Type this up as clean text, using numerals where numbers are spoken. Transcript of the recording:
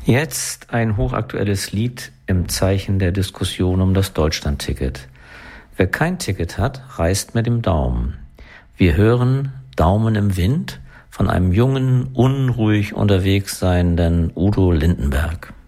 Jetzt ein hochaktuelles Lied im Zeichen der Diskussion um das Deutschlandticket. Wer kein Ticket hat, reist mit dem Daumen. Wir hören Daumen im Wind von einem jungen, unruhig unterwegs seienden Udo Lindenberg.